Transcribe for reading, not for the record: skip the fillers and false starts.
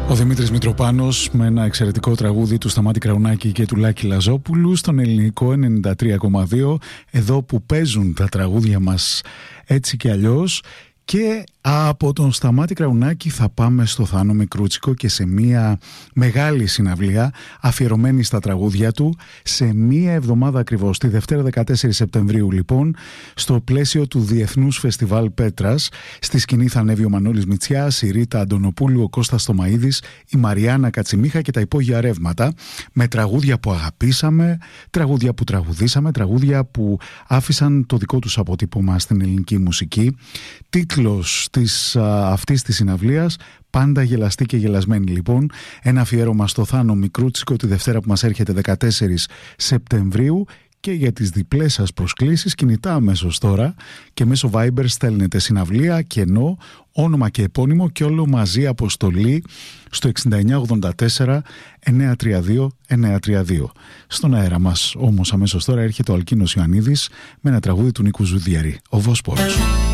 Ο Δημήτρης Μητροπάνος με ένα εξαιρετικό τραγούδι του Σταμάτη Κραουνάκη και του Λάκη Λαζόπουλου στον ελληνικό 93,2, εδώ που παίζουν τα τραγούδια μας έτσι και αλλιώς. Και από τον Σταμάτη Κραουνάκη θα πάμε στο Θάνο Μικρούτσικο και σε μια μεγάλη συναυλία αφιερωμένη στα τραγούδια του σε μια εβδομάδα ακριβώς, τη Δευτέρα 14 Σεπτεμβρίου λοιπόν, στο πλαίσιο του Διεθνούς Φεστιβάλ Πέτρας. Στη σκηνή θα ανέβει ο Μανώλης Μητσιάς, η Ρίτα Αντωνοπούλου, ο Κώστας Τομαΐδης, η Μαριάννα Κατσιμίχα και τα υπόγεια ρεύματα, με τραγούδια που αγαπήσαμε, τραγούδια που τραγουδήσαμε, τραγούδια που άφησαν το δικό τους αποτύπωμα στην ελληνική μουσική. Τίτλος αυτής της συναυλίας, πάντα γελαστή και γελασμένη λοιπόν, ένα αφιέρωμα στο Θάνο Μικρούτσικο τη Δευτέρα που μας έρχεται 14 Σεπτεμβρίου. Και για τις διπλές σας προσκλήσεις, κινητά αμέσως τώρα και μέσω Viber στέλνετε συναυλία, κενό, όνομα και επώνυμο και όλο μαζί αποστολή στο 6984 932 932. Στον αέρα μας όμως αμέσως τώρα έρχεται ο Αλκίνος Ιωαννίδης με ένα τραγούδι του Νίκου Ζουδιέρη, ο Βόσπορος.